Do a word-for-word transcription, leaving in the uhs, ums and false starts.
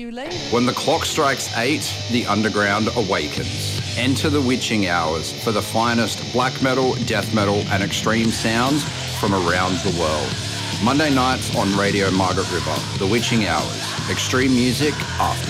you later. When the clock strikes eight, the underground awakens. Enter the witching hours for the finest black metal, death metal, and extreme sounds from around the world. Monday nights on Radio Margaret River, the witching hours. Extreme music after